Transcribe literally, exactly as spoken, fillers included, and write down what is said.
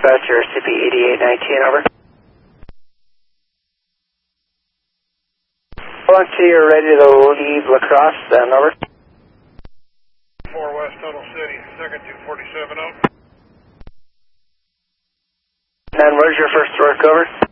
Dispatcher, C P eighty-eight nineteen, over. Hold on to you're ready to leave La Crosse, then, over. four West Tunnel City, second two forty-seven, out. And where's your first work, over?